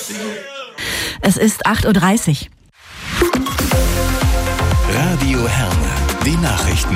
Es ist 8:30 Uhr. Radio Herne, die Nachrichten.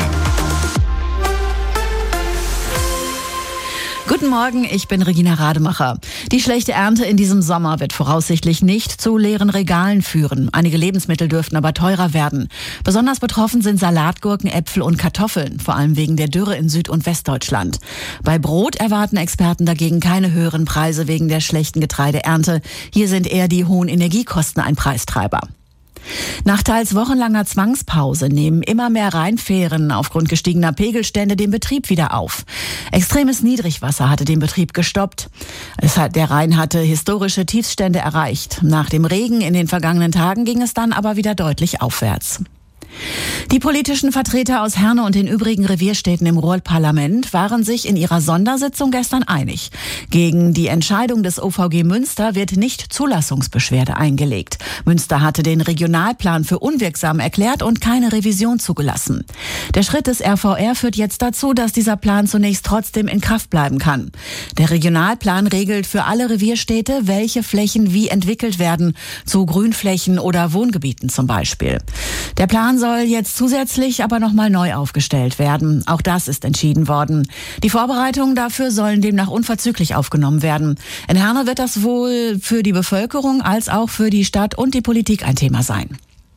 Guten Morgen, ich bin Regina Rademacher. Die schlechte Ernte in diesem Sommer wird voraussichtlich nicht zu leeren Regalen führen. Einige Lebensmittel dürften aber teurer werden. Besonders betroffen sind Salatgurken, Äpfel und Kartoffeln, vor allem wegen der Dürre in Süd- und Westdeutschland. Bei Brot erwarten Experten dagegen keine höheren Preise wegen der schlechten Getreideernte. Hier sind eher die hohen Energiekosten ein Preistreiber. Nach teils wochenlanger Zwangspause nehmen immer mehr Rheinfähren aufgrund gestiegener Pegelstände den Betrieb wieder auf. Extremes Niedrigwasser hatte den Betrieb gestoppt. Der Rhein hatte historische Tiefstände erreicht. Nach dem Regen in den vergangenen Tagen ging es dann aber wieder deutlich aufwärts. Die politischen Vertreter aus Herne und den übrigen Revierstädten im Ruhrparlament waren sich in ihrer Sondersitzung gestern einig. Gegen die Entscheidung des OVG Münster wird nicht Zulassungsbeschwerde eingelegt. Münster hatte den Regionalplan für unwirksam erklärt und keine Revision zugelassen. Der Schritt des RVR führt jetzt dazu, dass dieser Plan zunächst trotzdem in Kraft bleiben kann. Der Regionalplan regelt für alle Revierstädte, welche Flächen wie entwickelt werden, zu Grünflächen oder Wohngebieten zum Beispiel. Der Plan soll jetzt zusätzlich aber nochmal neu aufgestellt werden. Auch das ist entschieden worden. Die Vorbereitungen dafür sollen demnach unverzüglich aufgenommen werden. In Herne wird das wohl für die Bevölkerung als auch für die Stadt und die Politik ein Thema sein.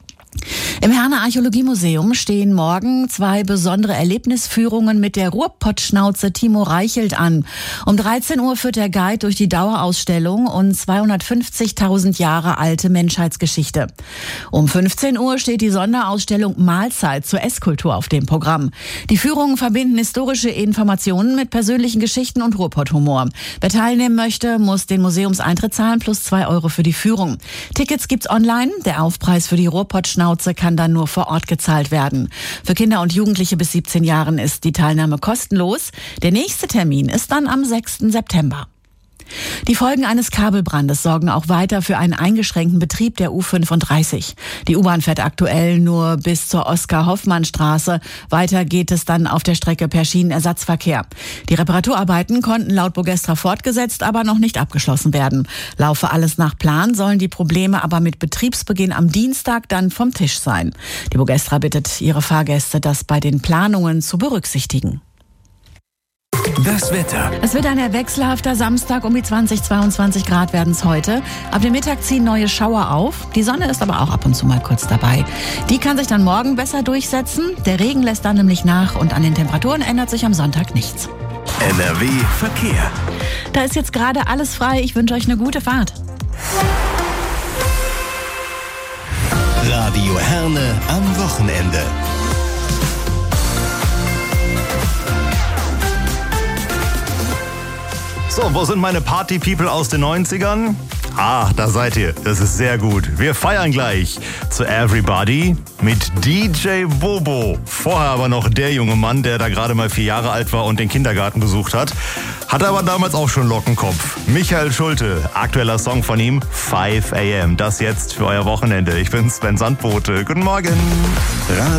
Im Herner Archäologiemuseum stehen morgen 2 besondere Erlebnisführungen mit der Ruhrpottschnauze Timo Reichelt an. Um 13 Uhr führt der Guide durch die Dauerausstellung und 250.000 Jahre alte Menschheitsgeschichte. Um 15 Uhr steht die Sonderausstellung Mahlzeit zur Esskultur auf dem Programm. Die Führungen verbinden historische Informationen mit persönlichen Geschichten und Ruhrpott-Humor. Wer teilnehmen möchte, muss den Museumseintritt zahlen plus 2 Euro für die Führung. Tickets gibt's online. Der Aufpreis für die Ruhrpottschnauze kann dann nur vor Ort gezahlt werden. Für Kinder und Jugendliche bis 17 Jahren ist die Teilnahme kostenlos. Der nächste Termin ist dann am 6. September. Die Folgen eines Kabelbrandes sorgen auch weiter für einen eingeschränkten Betrieb der U35. Die U-Bahn fährt aktuell nur bis zur Oskar-Hoffmann-Straße. Weiter geht es dann auf der Strecke per Schienenersatzverkehr. Die Reparaturarbeiten konnten laut Bogestra fortgesetzt, aber noch nicht abgeschlossen werden. Laufe alles nach Plan, sollen die Probleme aber mit Betriebsbeginn am Dienstag dann vom Tisch sein. Die Bogestra bittet ihre Fahrgäste, das bei den Planungen zu berücksichtigen. Das Wetter. Es wird ein wechselhafter Samstag, um die 20-22 Grad werden es heute. Ab dem Mittag ziehen neue Schauer auf. Die Sonne ist aber auch ab und zu mal kurz dabei. Die kann sich dann morgen besser durchsetzen. Der Regen lässt dann nämlich nach und an den Temperaturen ändert sich am Sonntag nichts. NRW Verkehr. Da ist jetzt gerade alles frei. Ich wünsche euch eine gute Fahrt. Radio Herne am Wochenende. So, wo sind meine Party-People aus den 90ern? Ah, da seid ihr. Das ist sehr gut. Wir feiern gleich zu Everybody mit DJ Bobo. Vorher aber noch der junge Mann, der da gerade mal 4 Jahre alt war und den Kindergarten besucht hat. Hatte aber damals auch schon Lockenkopf. Michael Schulte, aktueller Song von ihm, 5 AM. Das jetzt für euer Wochenende. Ich bin Sven Sandbote. Guten Morgen.